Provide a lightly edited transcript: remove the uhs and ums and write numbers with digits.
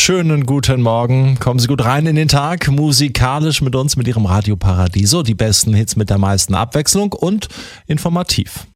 schönen guten Morgen. Kommen Sie gut rein in den Tag, musikalisch mit uns, mit Ihrem Radio Paradiso. Die besten Hits mit der meisten Abwechslung und informativ.